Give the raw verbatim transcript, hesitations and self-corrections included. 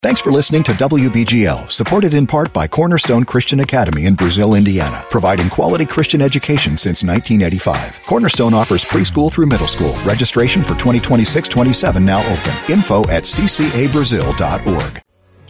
Thanks for listening to W B G L, supported in part by Cornerstone Christian Academy in Brazil, Indiana, providing quality Christian education since nineteen eighty-five. Cornerstone offers preschool through middle school. Registration for twenty twenty-six twenty-seven now open. Info at c c a brazil dot org.